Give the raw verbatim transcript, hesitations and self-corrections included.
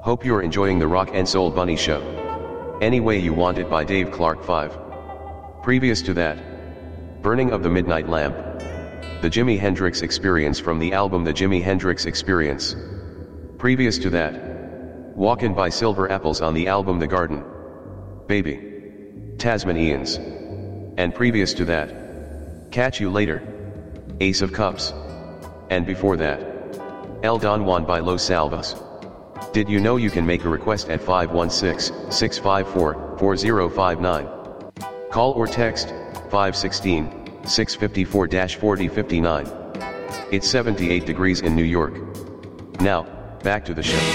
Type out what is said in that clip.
Hope you're enjoying the Rock and Soul Bunny Show. Any Way You Want It by Dave Clark five. Previous to that, Burning of the Midnight Lamp, the Jimi Hendrix Experience from the album The Jimi Hendrix Experience. Previous to that, Walkin' by Silver Apples on the album The Garden, Baby, Tasmanians. And previous to that, Catch You Later, Ace of Cups. And before that, El Don Juan by Los Salvas. Did you know you can make a request at five one six, six five four, four zero five nine? Call or text five one six, six five four, four zero five nine. It's seventy-eight degrees in New York. Now, back to the show.